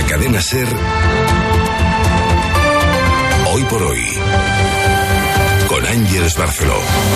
Cadena SER, Hoy por Hoy, con Ángeles Barceló.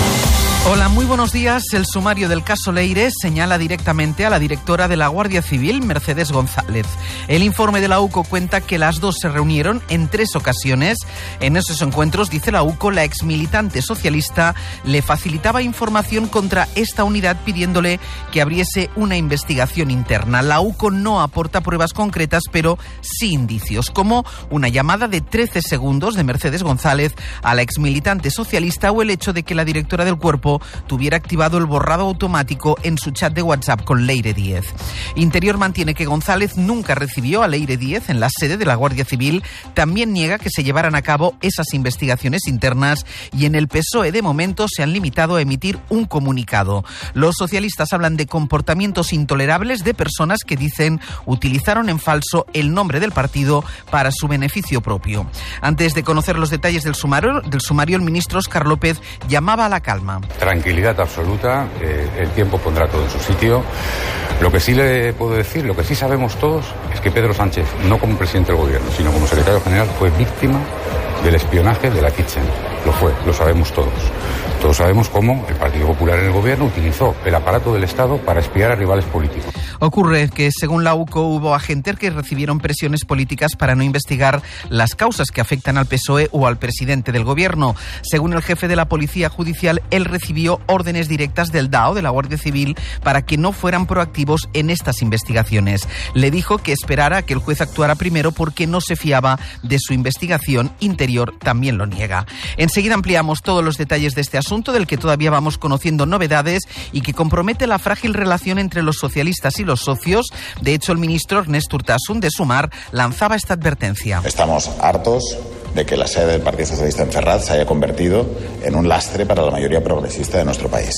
Hola, muy buenos días. El sumario del caso Leire señala directamente a la directora de la Guardia Civil, Mercedes González. El informe de la UCO cuenta que las dos se reunieron en 3 ocasiones. En esos encuentros, dice la UCO, la exmilitante socialista le facilitaba información contra esta unidad pidiéndole que abriese una investigación interna. La UCO no aporta pruebas concretas, pero sí indicios, como una llamada de 13 segundos de Mercedes González a la exmilitante socialista o el hecho de que la directora del cuerpo tuviera activado el borrado automático en su chat de WhatsApp con Leire Díez. Interior mantiene que González nunca recibió a Leire Díez en la sede de la Guardia Civil. También niega que se llevaran a cabo esas investigaciones internas y en el PSOE de momento se han limitado a emitir un comunicado. Los socialistas hablan de comportamientos intolerables de personas que dicen utilizaron en falso el nombre del partido para su beneficio propio. Antes de conocer los detalles del sumario, el ministro Óscar López llamaba a la calma. Tranquilidad absoluta, el tiempo pondrá todo en su sitio. Lo que sí le puedo decir, lo que sí sabemos todos, es que Pedro Sánchez, no como presidente del gobierno, sino como secretario general, fue víctima del espionaje de la Kitchen. Lo fue, lo sabemos todos. Todos sabemos cómo el Partido Popular en el gobierno utilizó el aparato del Estado para espiar a rivales políticos. Ocurre que, según la UCO, hubo agentes que recibieron presiones políticas para no investigar las causas que afectan al PSOE o al presidente del gobierno. Según el jefe de la Policía Judicial, él recibió órdenes directas del DAO, de la Guardia Civil, para que no fueran proactivos en estas investigaciones. Le dijo que esperara a que el juez actuara primero porque no se fiaba de su investigación. Interior también lo niega. Enseguida ampliamos todos los detalles de este asunto, del que todavía vamos conociendo novedades y que compromete la frágil relación entre los socialistas y los socios. De hecho, el ministro Ernest Urtasun, de Sumar, lanzaba esta advertencia. Estamos hartos de que la sede del Partido Socialista en Ferraz se haya convertido en un lastre para la mayoría progresista de nuestro país.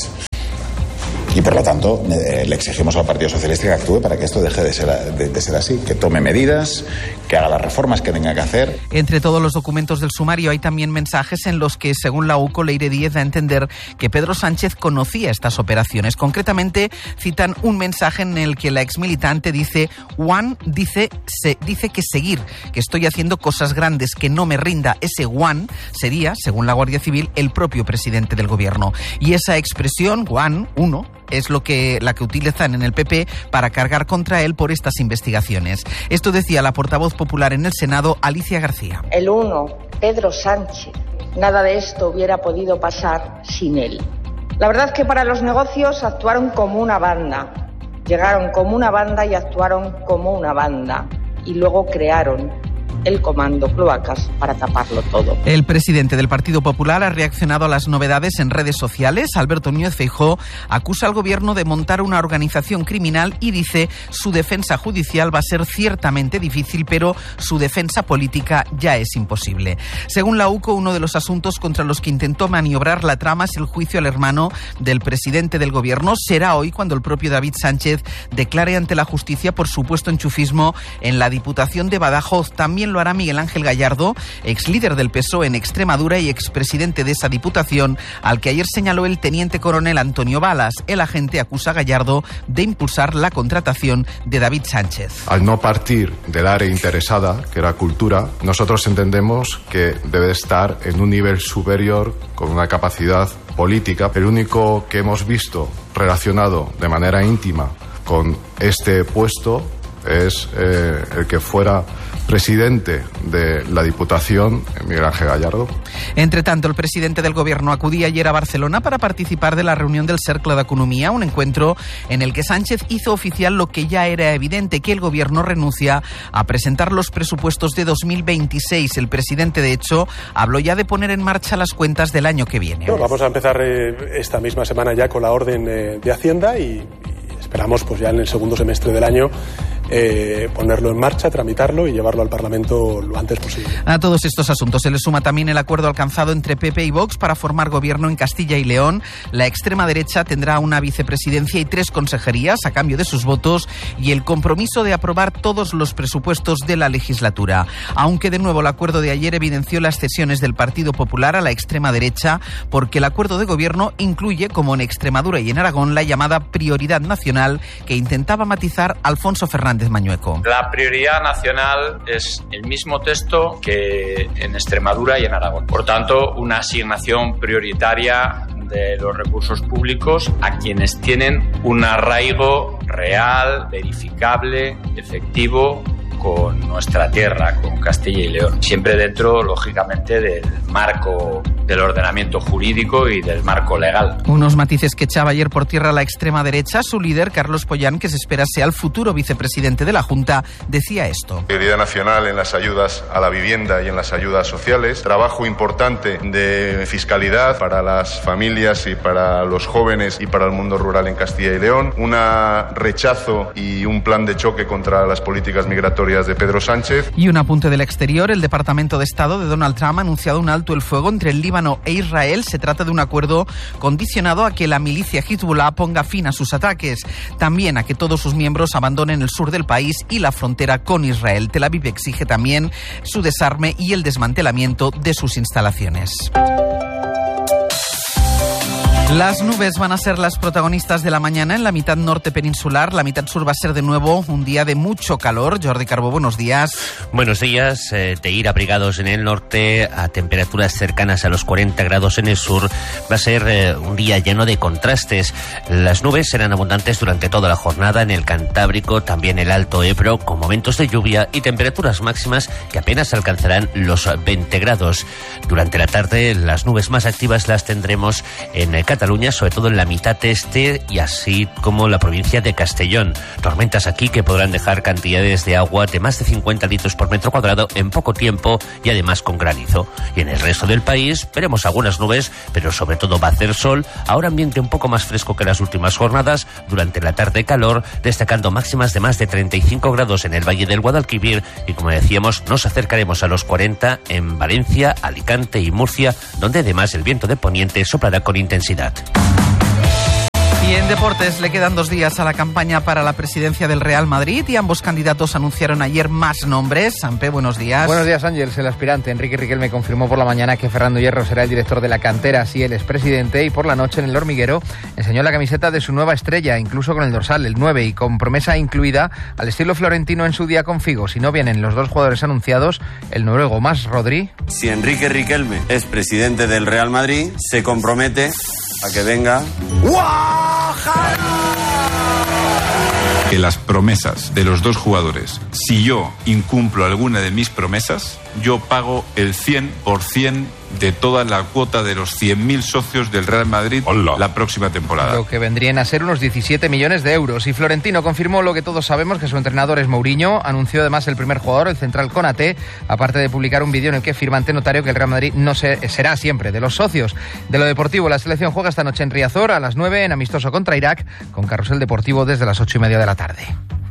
Y por lo tanto le exigimos al Partido Socialista que actúe para que esto deje de ser así, que tome medidas, que haga las reformas que tenga que hacer. Entre todos los documentos del sumario hay también mensajes en los que, según la UCO, Leire Díez da a entender que Pedro Sánchez conocía estas operaciones. Concretamente, citan un mensaje en el que la exmilitante dice: Juan dice que seguir, que estoy haciendo cosas grandes, que no me rinda. Ese Juan sería, según la Guardia Civil, el propio presidente del gobierno. Y esa expresión, Juan, uno, es la que utilizan en el PP para cargar contra él por estas investigaciones. Esto decía la portavoz popular en el Senado, Alicia García. El uno, Pedro Sánchez. Nada de esto hubiera podido pasar sin él. La verdad es que para los negocios actuaron como una banda. Llegaron como una banda y actuaron como una banda. Y luego crearon el comando Cloacas para taparlo todo. El presidente del Partido Popular ha reaccionado a las novedades en redes sociales. Alberto Núñez Feijóo acusa al gobierno de montar una organización criminal y dice su defensa judicial va a ser ciertamente difícil, pero su defensa política ya es imposible. Según la UCO, uno de los asuntos contra los que intentó maniobrar la trama es el juicio al hermano del presidente del gobierno. Será hoy cuando el propio David Sánchez declare ante la justicia por supuesto enchufismo en la Diputación de Badajoz. También lo hará Miguel Ángel Gallardo, ex líder del PSOE en Extremadura y expresidente de esa diputación, al que ayer señaló el teniente coronel Antonio Balas. El agente acusa a Gallardo de impulsar la contratación de David Sánchez. Al no partir del área interesada, que era cultura, nosotros entendemos que debe estar en un nivel superior con una capacidad política. El único que hemos visto relacionado de manera íntima con este puesto es el que fuera presidente de la Diputación, Miguel Ángel Gallardo. Entre tanto, el presidente del gobierno acudía ayer a Barcelona para participar de la reunión del Cercle d'Economia, un encuentro en el que Sánchez hizo oficial lo que ya era evidente, que el gobierno renuncia a presentar los presupuestos de 2026. El presidente, de hecho, habló ya de poner en marcha las cuentas del año que viene. Vamos a empezar esta misma semana ya con la orden de Hacienda y esperamos pues ya en el segundo semestre del año ponerlo en marcha, tramitarlo y llevarlo al Parlamento lo antes posible. A todos estos asuntos se le suma también el acuerdo alcanzado entre PP y Vox para formar gobierno en Castilla y León. La extrema derecha tendrá una vicepresidencia y 3 consejerías a cambio de sus votos y el compromiso de aprobar todos los presupuestos de la legislatura. Aunque de nuevo el acuerdo de ayer evidenció las cesiones del Partido Popular a la extrema derecha, porque el acuerdo de gobierno incluye, como en Extremadura y en Aragón, la llamada prioridad nacional que intentaba matizar Alfonso Fernández Fernández Mañueco. La prioridad nacional es el mismo texto que en Extremadura y en Aragón. Por tanto, una asignación prioritaria de los recursos públicos a quienes tienen un arraigo real, verificable, efectivo con nuestra tierra, con Castilla y León. Siempre dentro, lógicamente, del marco del ordenamiento jurídico y del marco legal. Unos matices que echaba ayer por tierra la extrema derecha. Su líder, Carlos Pollán, que se espera sea el futuro vicepresidente de la Junta, decía esto. Prioridad nacional en las ayudas a la vivienda y en las ayudas sociales. Trabajo importante de fiscalidad para las familias y para los jóvenes y para el mundo rural en Castilla y León. Un rechazo y un plan de choque contra las políticas migratorias de Pedro Sánchez. Y un apunte del exterior. El Departamento de Estado de Donald Trump ha anunciado un alto el fuego entre el Líbano e Israel. Se trata de un acuerdo condicionado a que la milicia Hezbollah ponga fin a sus ataques, también a que todos sus miembros abandonen el sur del país y la frontera con Israel. Tel Aviv exige también su desarme y el desmantelamiento de sus instalaciones. Las nubes van a ser las protagonistas de la mañana en la mitad norte peninsular. La mitad sur va a ser de nuevo un día de mucho calor. Jordi Carbó, buenos días. Buenos días. De ir abrigados en el norte a temperaturas cercanas a los 40 grados en el sur, va a ser un día lleno de contrastes. Las nubes serán abundantes durante toda la jornada en el Cantábrico, también el Alto Ebro, con momentos de lluvia y temperaturas máximas que apenas alcanzarán los 20 grados. Durante la tarde, las nubes más activas las tendremos en Cataluña, sobre todo en la mitad este y así como la provincia de Castellón. Tormentas aquí que podrán dejar cantidades de agua de más de 50 litros por metro cuadrado en poco tiempo y además con granizo. Y en el resto del país veremos algunas nubes, pero sobre todo va a hacer sol. Ahora ambiente un poco más fresco que las últimas jornadas. Durante la tarde calor, destacando máximas de más de 35 grados en el Valle del Guadalquivir y, como decíamos, nos acercaremos a los 40 en Valencia, Alicante y Murcia, donde además el viento de poniente soplará con intensidad. Y en deportes le quedan 2 días a la campaña para la presidencia del Real Madrid y ambos candidatos anunciaron ayer más nombres. Sampe, buenos días. Buenos días, Ángeles. El aspirante Enrique Riquelme confirmó por la mañana que Fernando Hierro será el director de la cantera, así él es presidente, y por la noche en El Hormiguero enseñó la camiseta de su nueva estrella, incluso con el dorsal, el 9, y con promesa incluida al estilo florentino en su día con Figo. Si no vienen los 2 jugadores anunciados, el noruego Mas Rodri. Si Enrique Riquelme es presidente del Real Madrid, se compromete a que venga que las promesas de los 2 jugadores, si yo incumplo alguna de mis promesas, yo pago el 100% de toda la cuota de los 100.000 socios del Real Madrid la próxima temporada. Lo que vendrían a ser unos 17 millones de euros. Y Florentino confirmó lo que todos sabemos, que su entrenador es Mourinho. Anunció además el primer jugador, el central Konaté, aparte de publicar un vídeo en el que firma ante notario que el Real Madrid no será siempre de los socios. De lo deportivo, la selección juega esta noche en Riazor a las 9 en amistoso contra Irak, con carrusel deportivo desde las 8:30 de la tarde.